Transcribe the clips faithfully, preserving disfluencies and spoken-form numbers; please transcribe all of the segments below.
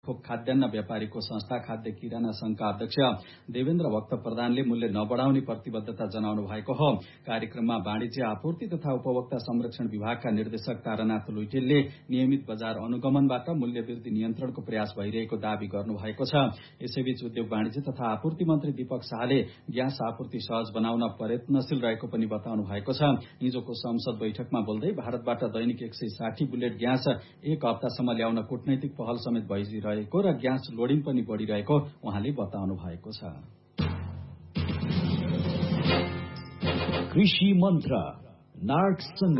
थोक खाद्यान्न व्यापारीको संस्था खाद्य किराना संघका अध्यक्ष देवेन्द्र भक्त प्रधानले मूल्य नबढ़ाउने प्रतिबद्धता जनाउनु भएको हो। कार्यक्रममा वाणिज्य आपूर्ति तथा उपभोक्ता संरक्षण विभागका निर्देशक तारानाथ लुइटेलले नियमित बजार अनुगमनबाट मूल्य वृद्धि नियन्त्रणको प्रयास भइरहेको दावी गर्नुभएको छ। यसैबीच उद्योग वाणिज्य तथा आपूर्ति मन्त्री दीपक शाहले ग्यास आपूर्ति सहज बनाउन प्रयत्नशील रहेको पनि बताउनु भएको छ। हिजोको संसद बैठकमा बोल्दै भारतबाट दैनिक एक सय साठी बुलेट ग्यास एक हप्तासम्म ल्याउन कूटनैतिक पहल समेत भइरहेको र ग्यास लोडिङ पनि बढ़िरहेको उहाँले बताउनु भएको छ। कृषि मन्त्र नार्कसँग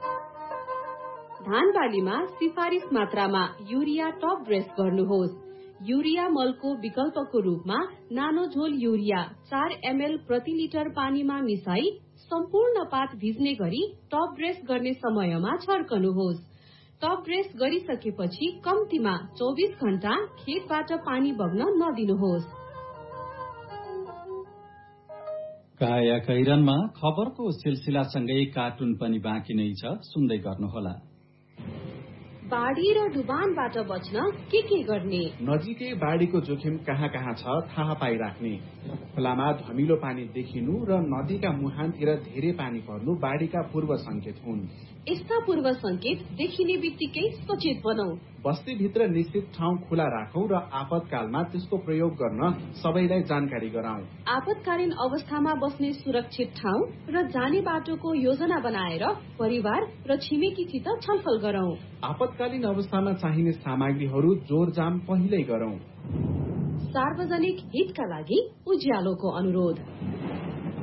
धान बालीमा सिफारिस मात्रामा युरिया टप ड्रेस गर्नुहोस्। युरिया मलको विकल्पको रूपमा नानो झोल युरिया चार एमएल प्रति लिटर पानीमा मिसाई सम्पूर्ण पात भिज्ने गरी टप ड्रेस गर्ने समयमा छर्कनुहोस्। टप ड्रेस गरिसकेपछि कम्तीमा चौबीस घण्टा खेतबाट पानी बग्न नदिनुहोस्। काया कैरनमा खबरको सिलसिलासँगै कार्टुन पनि बाँकी नै छ, सुन्दै गर्नुहोला। बाढ़ी र डुबानबाट बच्न के के गर्ने? नजिकै बाढ़ीको जोखिम कहाँ कहाँ छ थाहा पाइराख्ने। खोलामा धमिलो पानी देखिनु र नदीका मुहानतिर धेरै पानी पर्नु बाढ़ीका पूर्व संकेत हुन्। यस्ता पूर्व संकेत देखिने बित्तिकै सचेत बनौं। बस्तीभित्र निश्चित ठाउँ खुला राखौं र आपतकालमा त्यसको प्रयोग गर्न सबैलाई जानकारी गराउँ। आपतकालीन अवस्थामा बस्ने सुरक्षित ठाउँ र जाने बाटोको योजना बनाएर परिवार र छिमेकीसित छलफल गरौं। आपतकालीन अवस्थामा चाहिने सामग्रीहरू जोरजाम पहिल्यै गरौं। सार्वजनिक हितका लागि उज्यालोको अनुरोध।